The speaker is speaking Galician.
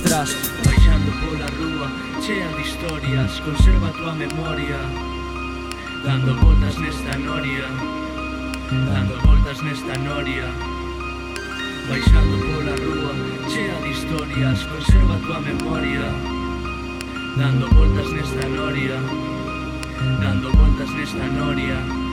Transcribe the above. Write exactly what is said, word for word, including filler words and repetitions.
letras. Baixando pola rúa, chea de historias, conserva a tua memoria. Dando voltas nesta noria, dando voltas nesta noria. Baixando pola rúa, chea de historias, conserva a tua memoria. Dando voltas nesta noria, dando voltas nesta noria.